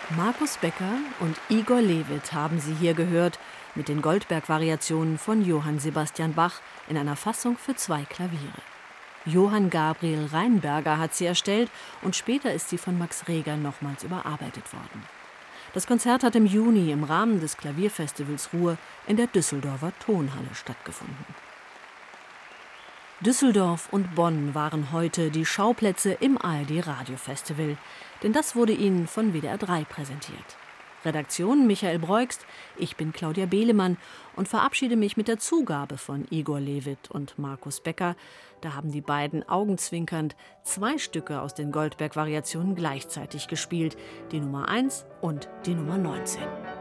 Markus Becker und Igor Levit haben Sie hier gehört mit den Goldberg-Variationen von Johann Sebastian Bach in einer Fassung für 2 Klaviere. Johann Gabriel Reinberger hat sie erstellt und später ist sie von Max Reger nochmals überarbeitet worden. Das Konzert hat im Juni im Rahmen des Klavierfestivals Ruhr in der Düsseldorfer Tonhalle stattgefunden. Düsseldorf und Bonn waren heute die Schauplätze im ARD-Radiofestival, denn das wurde Ihnen von WDR 3 präsentiert. Redaktion Michael Breugst, ich bin Claudia Behlemann und verabschiede mich mit der Zugabe von Igor Levit und Markus Becker. Da haben die beiden augenzwinkernd 2 Stücke aus den Goldberg-Variationen gleichzeitig gespielt, die Nummer 1 und die Nummer 19.